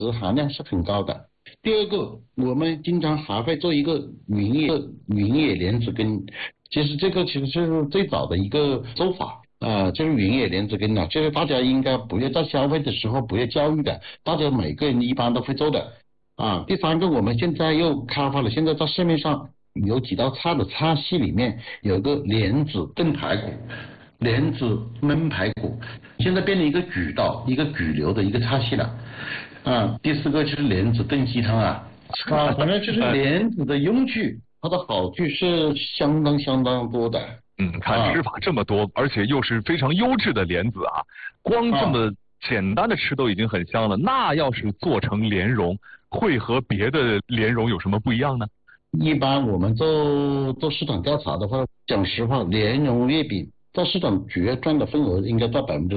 质含量是很高的。第二个，我们经常还会做一个云野莲子羹，其实这个其实是最早的一个做法。就是云野莲子羹呢，就是大家应该不要在消费的时候不要教育的，大家每个人一般都会做的。第三个，我们现在又开发了，现在在市面上有几道菜的菜系里面有个莲子炖排骨、莲子焖排骨，现在变成一个主流的一个菜系了。第四个就是莲子炖鸡汤反正就是莲子的用处，它的好处是相当多的。 看吃法这么多，而且又是非常优质的莲子光这么简单的吃都已经很香了，那要是做成莲蓉，会和别的莲蓉有什么不一样呢？ 一般我们做市场调查的话，讲实话，莲蓉月饼在市场决占的份额应该在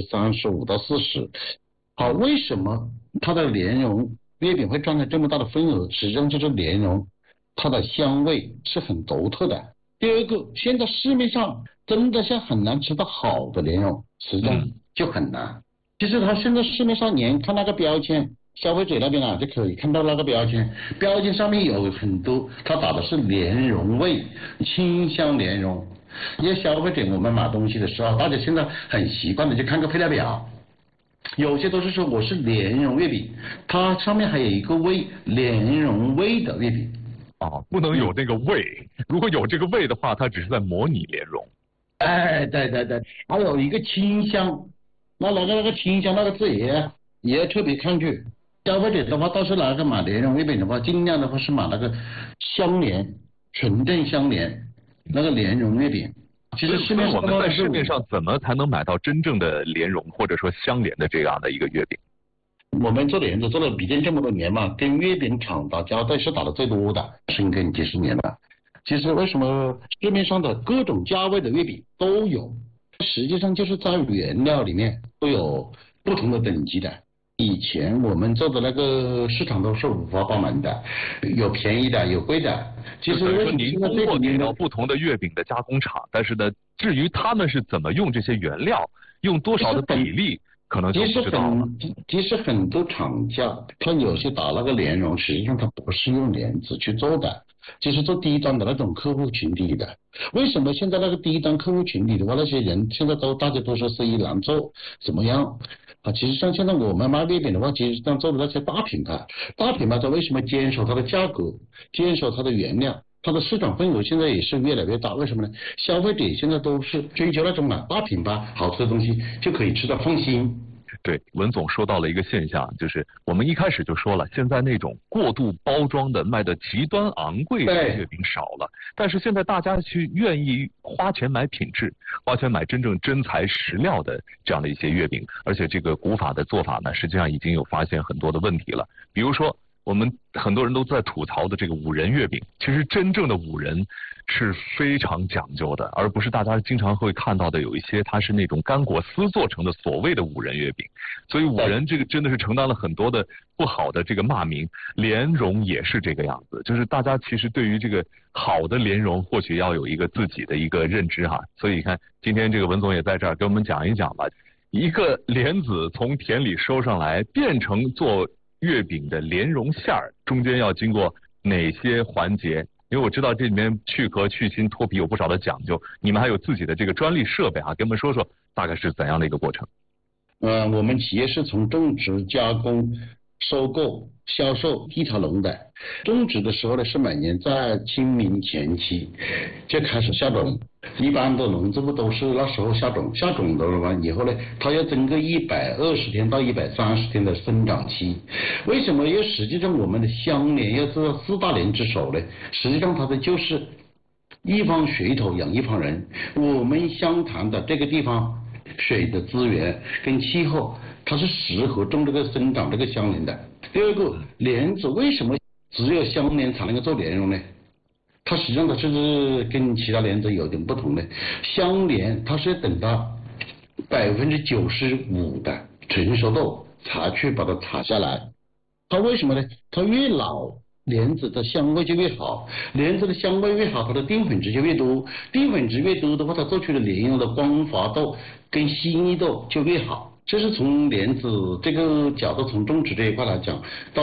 35%到40%。好，为什么它的莲蓉月饼会占了这么大的份额？实际上就是莲蓉它的香味是很独特的。第二个，现在市面上真的是很难吃到好的莲蓉，实际上就很难。其实它现在市面上连看那个标签，消费者那边就可以看到那个标签，标签上面有很多，它打的是莲蓉味，清香莲蓉。因为消费者我们买东西的时候，大家现在很习惯的就看个配料表，有些都是说我是莲蓉月饼，它上面还有一个味，莲蓉味的月饼。 不能有那个味，如果有这个味的话，它只是在模拟莲蓉。 对，还有一个清香，那个清香那个字也特别看去。消费者的话，倒是买莲蓉月饼的话，尽量的话是买那个香莲，纯正香莲那个莲蓉月饼。其实市面上我们在市面上怎么才能买到真正的莲蓉或者说香莲的这样的一个月饼？ 我们做莲子做了毕竟这么多年嘛，跟月饼厂打交道是打的最多的，深耕几十年了。其实为什么市面上的各种价位的月饼都有，实际上就是在原料里面都有不同的等级的。以前我们做的那个市场都是五花八门的，有便宜的，有贵的。其实为什么您通过给到不同的月饼的加工厂，但是呢，至于他们是怎么用这些原料，用多少的比例，可能就不知道了。 其实很多厂家，他有些打那个莲蓉，实际上他不是用莲子去做的，就是做低端的那种客户群体的。为什么现在那个低端客户群体的话，那些人现在大家都说生意难做，怎么样？其实像现在我们卖月饼的话，其实像做的那些大品牌它为什么坚守它的价格，坚守它的原料？它的市场份额现在也是越来越大，为什么呢？消费者现在都是追求那种大品牌好吃的东西就可以吃得放心。 对，文总说到了一个现象，就是我们一开始就说了，现在那种过度包装的卖的极端昂贵的月饼少了，但是现在大家去愿意花钱买品质，花钱买真正真材实料的这样的一些月饼，而且这个古法的做法呢，实际上已经有发现很多的问题了，比如说我们很多人都在吐槽的这个五仁月饼，其实真正的五仁是非常讲究的，而不是大家经常会看到的有一些它是那种干果丝做成的所谓的五仁月饼，所以五仁这个真的是承担了很多的不好的这个骂名。莲蓉也是这个样子，就是大家其实对于这个好的莲蓉或许要有一个自己的一个认知所以你看今天这个文总也在这儿给我们讲一讲吧，一个莲子从田里收上来变成做月饼的莲蓉馅儿，中间要经过哪些环节？因为我知道这里面去壳、去芯、脱皮有不少的讲究，你们还有自己的这个专利设备给我们说说大概是怎样的一个过程？ 我们企业是从种植、加工、收购、销售一条龙的。种植的时候呢，是每年在清明前期就开始下种，一般的农作物都是那时候下种，下种的完以后呢，它要经过120天到130天的生长期。为什么？因为实际上我们的香莲要做4大莲之首呢，实际上它的就是一方水土养一方人。我们湘潭的这个地方水的资源跟气候，它是适合种这个生长这个香莲的。第二个，莲子为什么只有香莲才能够做莲蓉呢？它实际上它是跟其他莲子有点不同的。香莲它是要等到95%的成熟度才去把它采下来。它为什么呢？它越老莲子的香味就越好，莲子的香味越好，它的淀粉质就越多，淀粉质越多的话，它做出的莲蓉的光滑度跟细腻度就越好。 其实从莲子这个角度，从种植这一块来讲，到